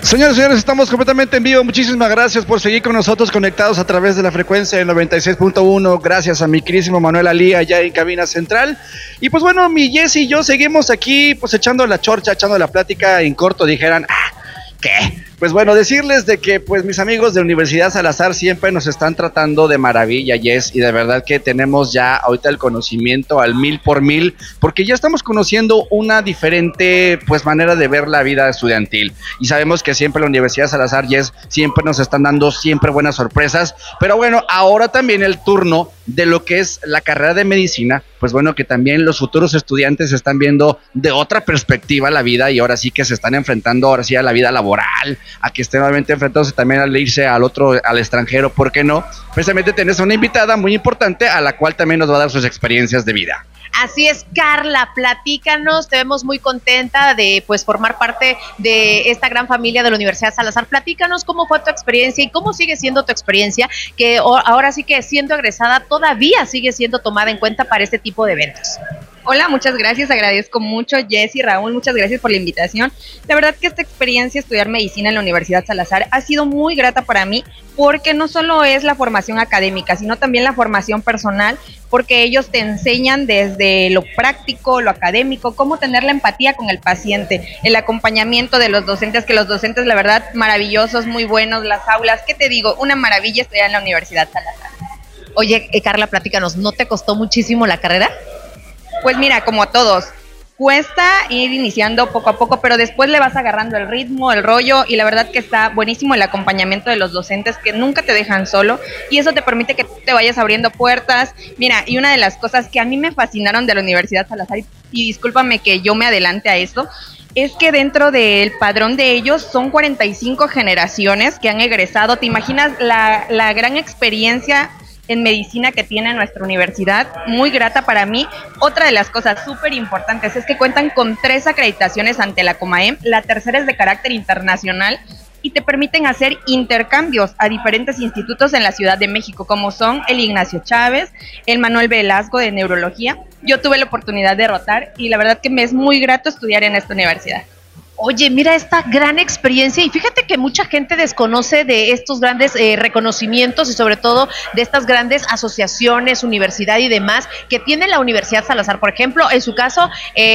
Señores y señores, estamos completamente en vivo. Muchísimas gracias por seguir con nosotros conectados a través de la frecuencia del 96.1. Gracias a mi querísimo Manuel Ali allá en cabina central. Y pues bueno, mi Jesse y yo seguimos aquí pues echando la chorcha, echando la plática. En corto dijeran, ¿qué? Pues bueno, decirles de que pues mis amigos de Universidad Salazar siempre nos están tratando de maravilla, Jess, y de verdad que tenemos ya ahorita el conocimiento al 1000%, porque ya estamos conociendo una diferente pues manera de ver la vida estudiantil, y sabemos que siempre la Universidad Salazar, Jess, siempre nos están dando siempre buenas sorpresas, pero bueno, ahora también el turno de lo que es la carrera de medicina, pues bueno, que también los futuros estudiantes están viendo de otra perspectiva la vida, y ahora sí que se están enfrentando ahora sí a la vida laboral, a que estén nuevamente enfrentados también al irse al extranjero, ¿por qué no? Precisamente tenés una invitada muy importante a la cual también nos va a dar sus experiencias de vida. Así es, Carla, platícanos, te vemos muy contenta de pues formar parte de esta gran familia de la Universidad Salazar. Platícanos cómo fue tu experiencia y cómo sigue siendo tu experiencia, que ahora sí que siendo egresada todavía sigue siendo tomada en cuenta para este tipo de eventos. Hola, muchas gracias, agradezco mucho, Jessy, Raúl, muchas gracias por la invitación. La verdad que esta experiencia, estudiar medicina en la Universidad Salazar, ha sido muy grata para mí, porque no solo es la formación académica, sino también la formación personal, porque ellos te enseñan desde lo práctico, lo académico, cómo tener la empatía con el paciente, el acompañamiento de los docentes, que los docentes, la verdad, maravillosos, muy buenos, las aulas, ¿qué te digo? Una maravilla estudiar en la Universidad Salazar. Oye, Carla, platícanos, ¿no te costó muchísimo la carrera? Pues mira, como a todos, cuesta ir iniciando poco a poco, pero después le vas agarrando el ritmo, el rollo, y la verdad que está buenísimo el acompañamiento de los docentes que nunca te dejan solo, y eso te permite que te vayas abriendo puertas. Mira, y una de las cosas que a mí me fascinaron de la Universidad Salazar, y discúlpame que yo me adelante a esto, es que dentro del padrón de ellos son 45 generaciones que han egresado. ¿Te imaginas la gran experiencia en medicina que tiene nuestra universidad? Muy grata para mí. Otra de las cosas súper importantes es que cuentan con 3 acreditaciones ante la COMAEM, la tercera es de carácter internacional y te permiten hacer intercambios a diferentes institutos en la Ciudad de México, como son el Ignacio Chávez, el Manuel Velasco de Neurología. Yo tuve la oportunidad de rotar y la verdad que me es muy grato estudiar en esta universidad. Oye, mira esta gran experiencia y fíjate que mucha gente desconoce de estos grandes reconocimientos y sobre todo de estas grandes asociaciones, universidad y demás que tiene la Universidad Salazar. Por ejemplo, en su caso,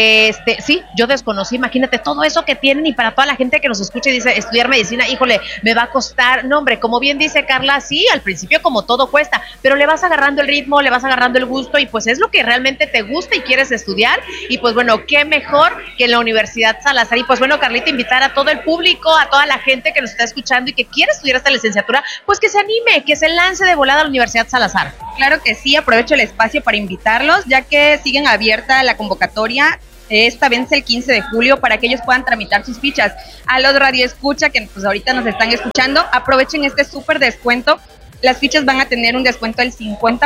sí, yo desconocí, imagínate todo eso que tienen, y para toda la gente que nos escucha y dice estudiar medicina, híjole, me va a costar. No, hombre, como bien dice Carla, sí, al principio como todo cuesta, pero le vas agarrando el ritmo, le vas agarrando el gusto y pues es lo que realmente te gusta y quieres estudiar, y pues bueno, qué mejor que en la Universidad Salazar. Y pues bueno, Carlita, invitar a todo el público, a toda la gente que nos está escuchando y que quiere estudiar esta licenciatura, pues que se anime, que se lance de volada a la Universidad Salazar. Claro que sí, aprovecho el espacio para invitarlos, ya que siguen abierta la convocatoria. Esta vence el 15 de julio para que ellos puedan tramitar sus fichas. A los radioescucha que pues ahorita nos están escuchando, aprovechen este súper descuento. Las fichas van a tener un descuento del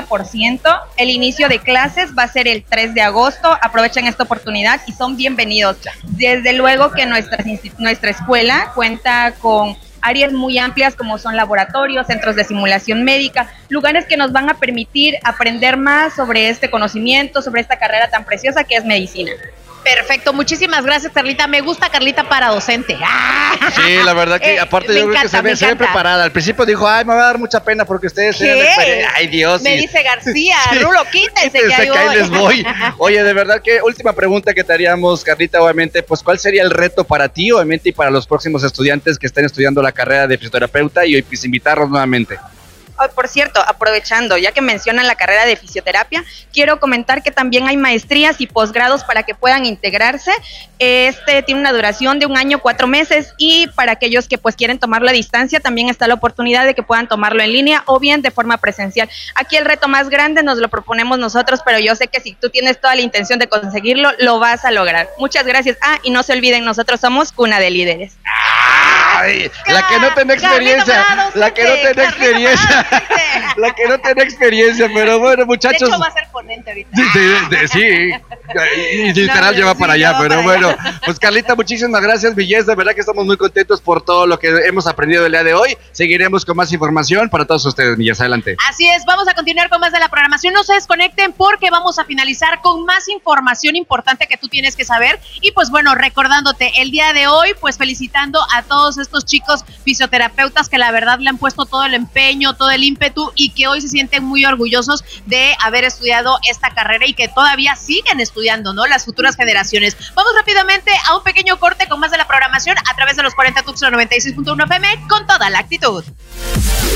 50%. El inicio de clases va a ser el 3 de agosto. Aprovechen esta oportunidad y son bienvenidos. Desde luego que nuestra escuela cuenta con áreas muy amplias como son laboratorios, centros de simulación médica, lugares que nos van a permitir aprender más sobre este conocimiento, sobre esta carrera tan preciosa que es medicina. Perfecto, muchísimas gracias, Carlita. Me gusta Carlita para docente. Sí, la verdad que aparte yo creo que se ve preparada. Al principio dijo, ay, me va a dar mucha pena porque ustedes tienen experiencia. Ay, Dios. Me dice García, sí. Rulo, quítense que ahí les voy. Oye, de verdad que última pregunta que te haríamos, Carlita, obviamente, pues ¿cuál sería el reto para ti, obviamente, y para los próximos estudiantes que estén estudiando la carrera de fisioterapeuta, y hoy pues invitarlos nuevamente? Oh, por cierto, aprovechando, ya que mencionan la carrera de fisioterapia, quiero comentar que también hay maestrías y posgrados para que puedan integrarse. Tiene una duración de 1 año, 4 meses, y para aquellos que pues quieren tomarlo a distancia, también está la oportunidad de que puedan tomarlo en línea o bien de forma presencial. Aquí el reto más grande nos lo proponemos nosotros, pero yo sé que si tú tienes toda la intención de conseguirlo, lo vas a lograr. Muchas gracias. Y no se olviden, nosotros somos Cuna de Líderes. Ay, la que no tiene experiencia, la que no tiene experiencia, la que no tiene experiencia, pero bueno, muchachos. De hecho va a ser ponente ahorita. Sí, y literal lleva para allá, pero bueno, pues Carlita, muchísimas gracias, Villés, de verdad que estamos muy contentos por todo lo que hemos aprendido el día de hoy. Seguiremos con más información para todos ustedes, Villés, adelante. Así es, vamos a continuar con más de la programación, no se desconecten porque vamos a finalizar con más información importante que tú tienes que saber, y pues bueno, recordándote el día de hoy, pues felicitando a todos estos chicos fisioterapeutas que la verdad le han puesto todo el empeño, todo el ímpetu y que hoy se sienten muy orgullosos de haber estudiado esta carrera y que todavía siguen estudiando, ¿no? Las futuras generaciones. Vamos rápidamente a un pequeño corte con más de la programación a través de los 40 Tuxtla 96.1 FM con toda la actitud.